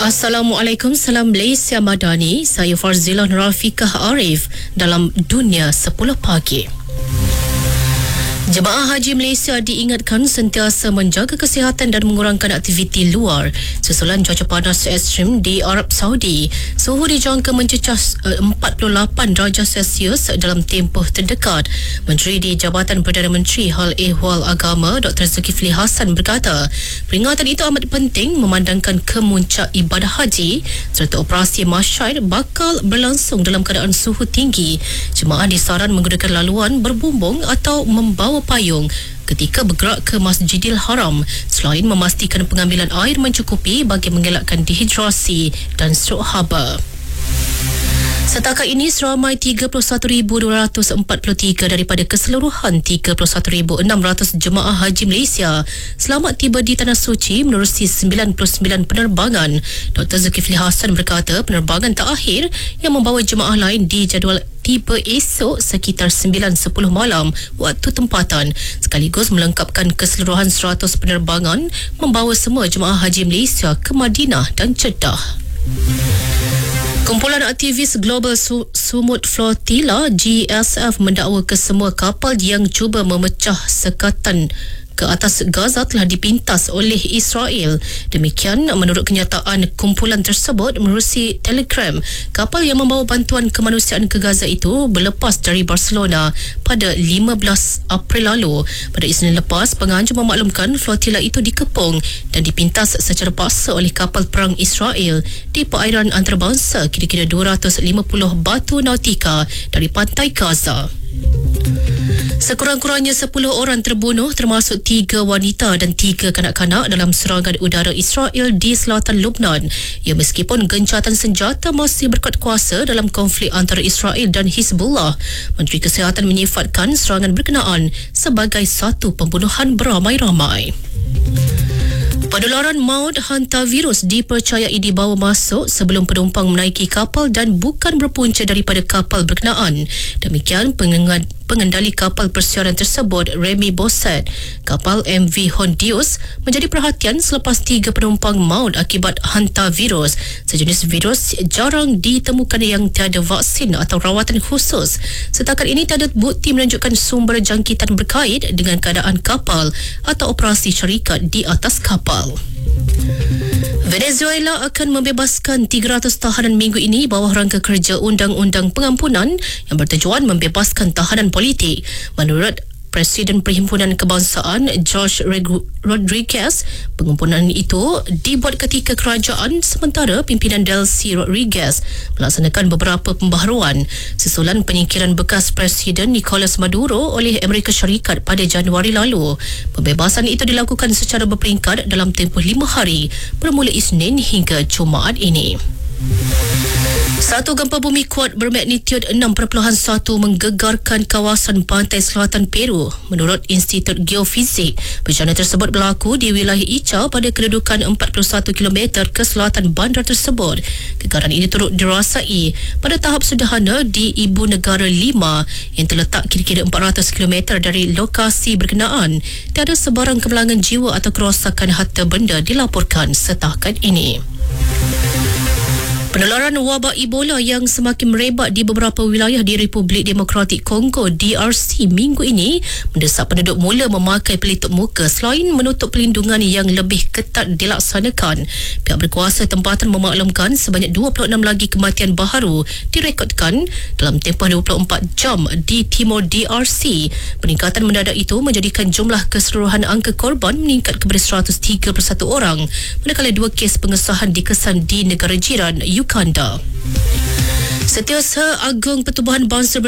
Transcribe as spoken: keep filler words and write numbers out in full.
Assalamualaikum, salam Malaysia Madani. Saya Farzilah Rafiqah Arif dalam Dunia sepuluh Pagi. Jemaah Haji Malaysia diingatkan sentiasa menjaga kesihatan dan mengurangkan aktiviti luar susulan cuaca panas ekstrim di Arab Saudi. Suhu dijangka mencecah empat puluh lapan darjah Celsius dalam tempoh terdekat. Menteri di Jabatan Perdana Menteri Hal Ehwal Agama Doktor Zulkifli Hassan berkata, peringatan itu amat penting memandangkan kemuncak ibadah haji serta operasi masyar bakal berlangsung dalam keadaan suhu tinggi. Jemaah disaran menggunakan laluan berbumbung atau membawa payung ketika bergerak ke Masjidil Haram selain memastikan pengambilan air mencukupi bagi mengelakkan dehidrasi dan strok haba. Setakat ini, seramai tiga puluh satu ribu dua ratus empat puluh tiga daripada keseluruhan tiga puluh satu ribu enam ratus jemaah haji Malaysia selamat tiba di Tanah Suci menerusi sembilan puluh sembilan penerbangan. Doktor Zulkifli Hassan berkata penerbangan terakhir yang membawa jemaah lain dijadual tiba esok sekitar sembilan sepuluh malam waktu tempatan, sekaligus melengkapkan keseluruhan seratus penerbangan membawa semua jemaah haji Malaysia ke Madinah dan Jeddah. Kumpulan aktivis Global Sumut Flotilla G S F mendakwa kesemua kapal yang cuba memecah sekatan ke atas Gaza telah dipintas oleh Israel. Demikian menurut kenyataan kumpulan tersebut menerusi Telegram. Kapal yang membawa bantuan kemanusiaan ke Gaza itu berlepas dari Barcelona pada lima belas April lalu. Pada Isnin lepas, penganjur memaklumkan flotila itu dikepung dan dipintas secara paksa oleh kapal perang Israel di perairan antarabangsa kira-kira dua ratus lima puluh batu nautika dari pantai Gaza. Sekurang-kurangnya sepuluh orang terbunuh termasuk tiga wanita dan tiga kanak-kanak dalam serangan udara Israel di selatan Lebanon. Ya, meskipun gencatan senjata masih berkuat kuasa dalam konflik antara Israel dan Hizbullah, Menteri Kesihatan menyifatkan serangan berkenaan sebagai satu pembunuhan beramai-ramai. Penularan maut hantavirus dipercayai dibawa masuk sebelum penumpang menaiki kapal dan bukan berpunca daripada kapal berkenaan. Demikian pengendali kapal persiaran tersebut, Remy Bosset. Kapal M V Hondius menjadi perhatian selepas tiga penumpang maut akibat hantavirus. Sejenis virus jarang ditemukan yang tiada vaksin atau rawatan khusus. Setakat ini tiada bukti menunjukkan sumber jangkitan berkait dengan keadaan kapal atau operasi syarikat di atas kapal. Venezuela akan membebaskan tiga ratus tahanan minggu ini bawah rangka kerja Undang-Undang Pengampunan yang bertujuan membebaskan tahanan politik. Menurut Presiden Perhimpunan Kebangsaan George Rodriguez, pengampunan itu dibuat ketika kerajaan sementara pimpinan Delcy Rodriguez melaksanakan beberapa pembaharuan susulan penyingkiran bekas Presiden Nicolas Maduro oleh Amerika Syarikat pada Januari lalu. Pembebasan itu dilakukan secara berperingkat dalam tempoh lima hari bermula Isnin hingga Jumaat ini. Satu gempa bumi kuat bermagnitud enam perpuluhan satu menggegarkan kawasan pantai selatan Peru. Menurut Institut Geofisik, bencana tersebut berlaku di wilayah Ica pada kedudukan empat puluh satu kilometer ke selatan bandar tersebut. Gegaran ini turut dirasai pada tahap sederhana di Ibu Negara lima yang terletak kira-kira empat ratus kilometer dari lokasi berkenaan. Tiada sebarang kemalangan jiwa atau kerosakan harta benda dilaporkan setakat ini. Penularan wabak Ebola yang semakin merebak di beberapa wilayah di Republik Demokratik Kongo D R C minggu ini mendesak penduduk mula memakai pelitup muka selain menutup pelindungan yang lebih ketat dilaksanakan. Pihak berkuasa tempatan memaklumkan sebanyak dua puluh enam lagi kematian baharu direkodkan dalam tempoh dua puluh empat jam di timur D R C. Peningkatan mendadak itu menjadikan jumlah keseluruhan angka korban meningkat kepada seratus tiga puluh satu orang, manakala dua kes pengesahan dikesan di negara jiran Uganda. Setiausaha Agung Pertubuhan Bangsa